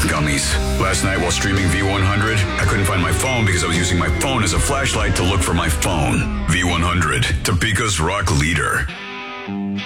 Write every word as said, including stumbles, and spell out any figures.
with gummies. Last night while streaming V one hundred, I couldn't find my phone because I was using my phone as a flashlight to look for my phone. V one hundred, Topeka's rock leader.